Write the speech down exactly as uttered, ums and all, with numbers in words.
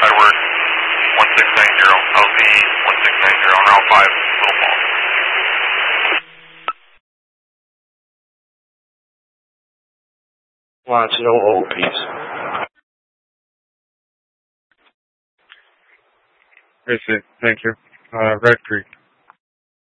Edward one six nine zero, L Z one six nine zero, round five, Little Falls. Lots no O, please. That's it. Thank you. Uh, Red Creek.